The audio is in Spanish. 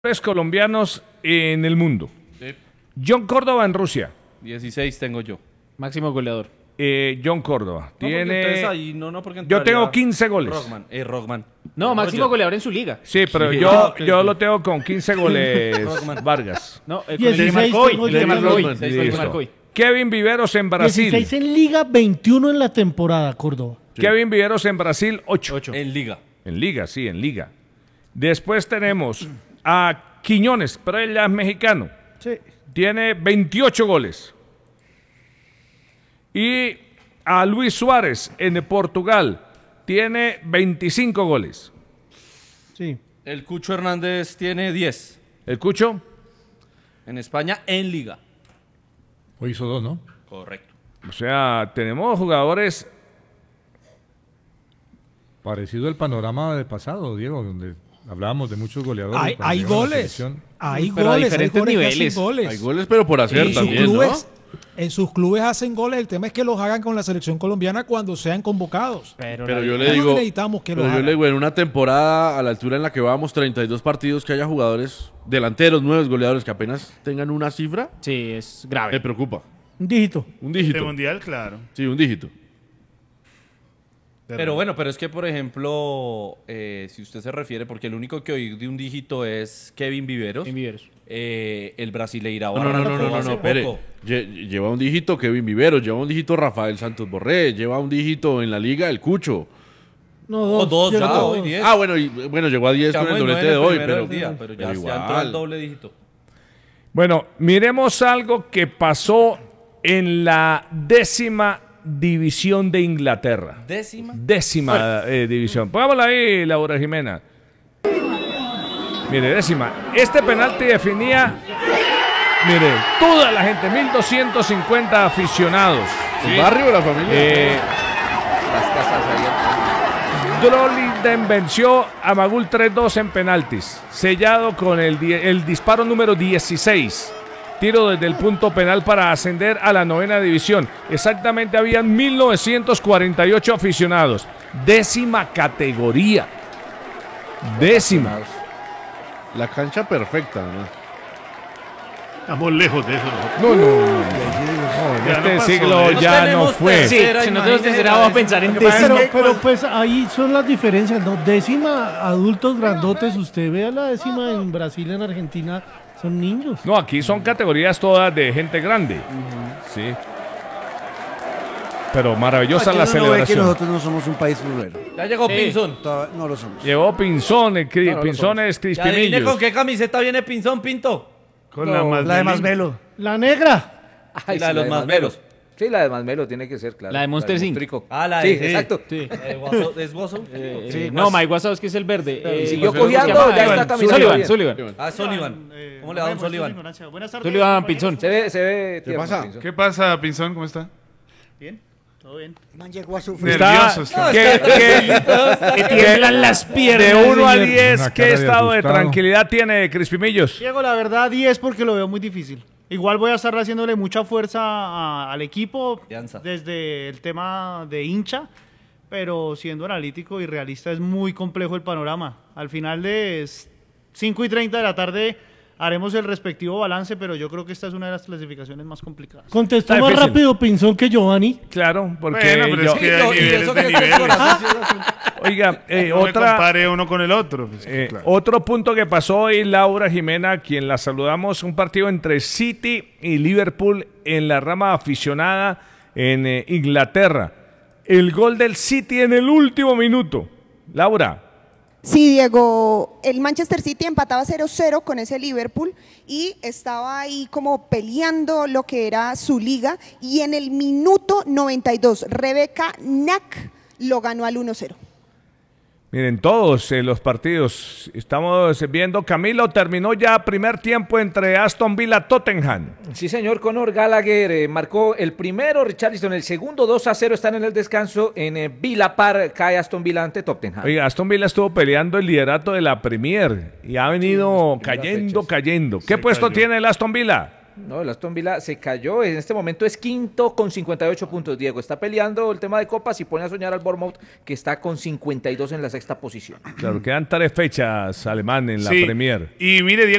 colombianos en el mundo. Sí. John Córdoba en Rusia. 16 tengo yo. Máximo goleador. John Córdoba. Tiene... Ahí, porque yo tengo 15 goles. Rockman. No, máximo goleador en su liga. Sí, pero Sí. yo lo tengo con 15 goles. Vargas. No, con el 16 que marcó hoy. tengo El que yo. marcó hoy. Listo. El que marcó hoy. Kevin Viveros en Brasil. 16 en Liga, 21 en la temporada, Córdoba. Sí. Kevin Viveros en Brasil, 8. En Liga. En Liga, sí, en Liga. Después tenemos a Quiñones, pero él ya es mexicano. Sí. Tiene 28 goles. Y a Luis Suárez en Portugal. Tiene 25 goles. Sí. El Cucho Hernández tiene 10. ¿El Cucho? En España, en Liga. Hoy hizo 2, ¿no? Correcto. O sea, tenemos jugadores... Parecido al panorama del pasado, Diego, donde hablábamos de muchos goleadores. cuando Hay llegaron a la goles. selección. Hay Pero a goles. diferentes hay goles que hacen niveles. goles. Hay goles, pero por hacer En sus también, clubes, ¿no? en sus clubes hacen goles. El tema es que los hagan con la selección colombiana cuando sean convocados. Pero yo Es le lo digo, que necesitamos que lo pero yo hagan. le digo, en una temporada a la altura en la que vamos, 32 partidos, que haya jugadores delanteros, nuevos goleadores que apenas tengan una cifra, Sí, es me grave. preocupa. Un dígito. Un De dígito. mundial, claro. Sí, un dígito. Pero bueno, pero es que, por ejemplo, si usted se refiere, porque el único que oí de un dígito es Kevin Viveros. En Viveros. El Brasileirao. No, espere. Lleva un dígito Kevin Viveros, lleva un dígito Rafael Santos Borré, lleva un dígito en la liga el Cucho. No, Dos, Yo ya, no. hoy 10. Ah, bueno, llegó a 10 con el doblete de hoy, pero pero ya entró igual. el doble dígito. Bueno, miremos algo que pasó en la 10ª división de Inglaterra. Décima. 10ª división. Pongámosla ahí, Laura Jimena. Mire, 10ª. Este penalti definía, mire, toda la gente, 1250 aficionados. ¿El barrio o la familia? Droliden venció a Magul 3-2 en penaltis, sellado con el disparo número 16. Tiro desde el punto penal para ascender a la 9ª división. Exactamente habían 1948 aficionados. 10ª categoría. 10ª. La cancha perfecta, ¿no? Estamos lejos de eso. No. En Ya este no pasó, siglo ¿no? ya no fue. Sí, si nosotros tercera vamos a pensar en décima. Pero pues ahí son las diferencias, ¿no? 10ª, adultos grandotes. Usted vea la 10ª en Brasil, en Argentina, son niños. No, aquí son categorías todas de gente grande. Sí. Pero maravillosa la que celebración. nosotros no somos un país futbolero. Ya llegó Pinzón. No lo somos. Llegó Pinzón, Pinzón es Ya adivine Crispimillos. con qué camiseta viene Pinzón, Pinto. Con la más La de Masmelo. La negra. Y la de los más veros. Sí, la de Masmelo tiene que ser, claro. La de Monster Inc. Monstrico. Ah, la Sí, de... exacto. Sí. ¿Es Guaso? No, Mike Wazowski es el verde. Y siguió ¿cómo se cojeando, llama? ya está caminando Sullivan, bien. Sullivan. Ah, Sullivan. ¿Cómo le da un Sullivan? Buenas tardes. Sullivan Pinzón. Se ve. ¿Qué tierno, pasa? Pinzón. ¿Qué pasa, Pinzón? ¿Cómo está? Bien, todo bien. Man llegó a sufrir. Nervioso. Está, está. que tiemblan las piernas. de 1 a señor. 10, Una ¿qué cara de estado de asustado. tranquilidad tiene Crispimillos? Diego, la verdad 10 porque lo veo muy difícil. Igual voy a estar haciéndole mucha fuerza al equipo Confianza. desde el tema de hincha, pero siendo analítico y realista es muy complejo el panorama. Al final de 5:30 de la tarde haremos el respectivo balance, pero yo creo que esta es una de las clasificaciones más complicadas. Está Contestó más difícil. rápido Pinzón que Giovanni. Claro, porque Bueno, pero es que hay niveles de niveles. oiga, No me otra, compare uno con el otro. Pues, claro. otro punto que pasó hoy, Laura Jimena, quien la saludamos, un partido entre City y Liverpool en la rama aficionada en Inglaterra. El gol del City en el último minuto. Laura. Sí, Diego, el Manchester City empataba 0-0 con ese Liverpool y estaba ahí como peleando lo que era su liga y en el minuto 92 Rebecca Nack lo ganó al 1-0. Miren, todos los partidos estamos viendo. Camilo, terminó ya primer tiempo entre Aston Villa Tottenham. Sí, señor, Conor Gallagher marcó el primero, Richarlison el segundo, 2-0, están en el descanso en Villa Park, cae Aston Villa ante Tottenham. Oiga, Aston Villa estuvo peleando el liderato de la Premier y ha venido cayendo. ¿Qué puesto cayó. tiene el Aston Villa? No, el Aston Villa se cayó, en este momento es quinto con 58 puntos, Diego. Está peleando el tema de copas y pone a soñar al Bournemouth, que está con 52 en la sexta posición. Claro, quedan 3 fechas, Alemán, en la Sí. Premier. Y mire, Diego,